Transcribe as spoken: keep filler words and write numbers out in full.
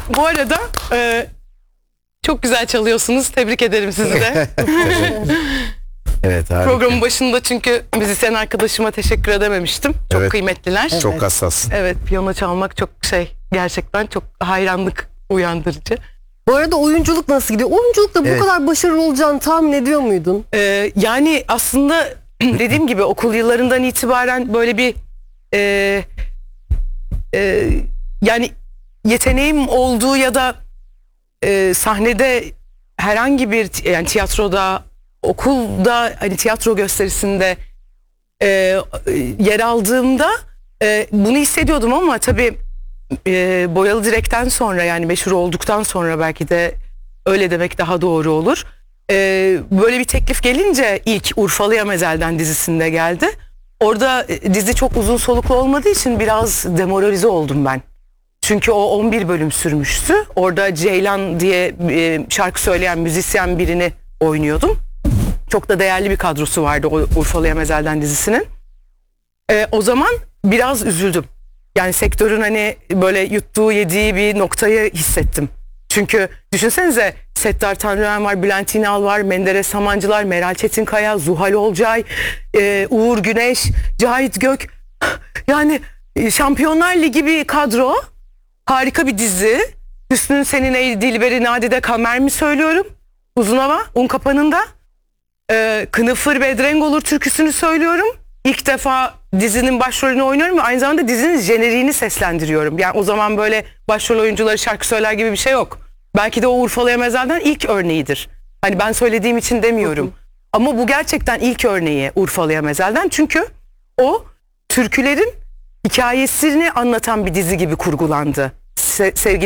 Bu arada e, çok güzel çalıyorsunuz. Tebrik ederim sizi de. Evet, harika. Programın başında çünkü müzisyen arkadaşıma teşekkür edememiştim. Çok Evet. kıymetliler. Çok Evet. hassas. Evet, piyano çalmak çok şey, gerçekten çok hayranlık uyandırıcı. Bu arada oyunculuk nasıl gidiyor? Oyunculukta bu Evet. kadar başarılı olacağını tahmin ediyor muydun? Ee, yani aslında dediğim gibi okul yıllarından itibaren böyle bir e, e, yani yeteneğim olduğu ya da e, sahnede herhangi bir yani tiyatroda, okulda hani tiyatro gösterisinde e, yer aldığımda e, bunu hissediyordum ama tabii e, Boyalı Direk'ten sonra, yani meşhur olduktan sonra belki de öyle demek daha doğru olur. Ee, böyle bir teklif gelince ilk Urfalı'ya Mezel'den dizisinde geldi. Orada e, dizi çok uzun soluklu olmadığı için biraz demoralize oldum ben. Çünkü o on bir bölüm sürmüştü. Orada Ceylan diye e, şarkı söyleyen müzisyen birini oynuyordum. Çok da değerli bir kadrosu vardı o Urfalı'ya Mezel'den dizisinin. Ee, o zaman biraz üzüldüm. Yani sektörün hani böyle yuttuğu yediği bir noktayı hissettim. Çünkü düşünsenize, Settar Tanrıver var, Bülent İnal var, Menderes Samancılar, Meral Çetinkaya, Zuhal Olcay, e, Uğur Güneş, Cahit Gök. Yani e, Şampiyonlar Ligi bir kadro, harika bir dizi. Hüsnü Senin Ey Dilberi Nadide Kamer mi söylüyorum? Uzun Hava, Un Kapanı'nda. E, Kınıfır Bedreng Olur türküsünü söylüyorum. İlk defa dizinin başrolünü oynuyorum ve aynı zamanda dizinin jeneriğini seslendiriyorum. Yani o zaman böyle başrol oyuncuları şarkı söyler gibi bir şey yok. Belki de o Urfalı'ya Mezel'den ilk örneğidir. Hani ben söylediğim için demiyorum. Ama bu gerçekten ilk örneği Urfalı'ya Mezel'den. Çünkü o türkülerin hikayesini anlatan bir dizi gibi kurgulandı. Se- sevgili